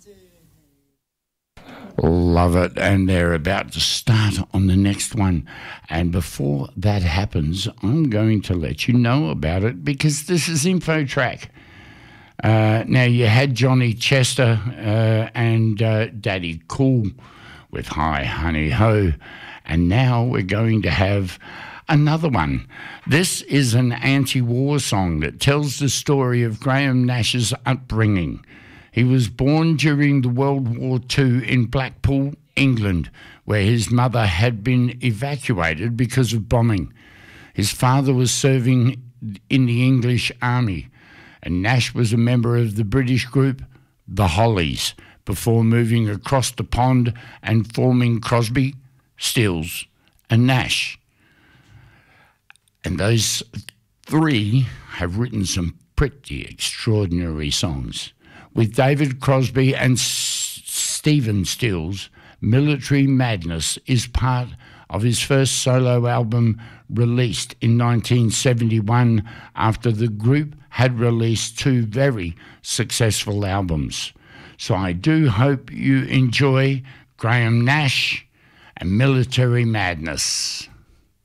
Love it, and they're about to start on the next one. And before that happens, I'm going to let you know about it because this is InfoTrack. Now, you had Johnny Chester and Daddy Cool with Hi Honey Ho, and now we're going to have another one. This is an anti-war song that tells the story of Graham Nash's upbringing. He was born during the World War II in Blackpool, England, where his mother had been evacuated because of bombing. His father was serving in the English Army, and Nash was a member of the British group The Hollies before moving across the pond and forming Crosby, Stills and Nash. And those three have written some pretty extraordinary songs. With David Crosby and Stephen Stills, Military Madness is part of his first solo album released in 1971 after the group had released two very successful albums. So I do hope you enjoy Graham Nash and Military Madness.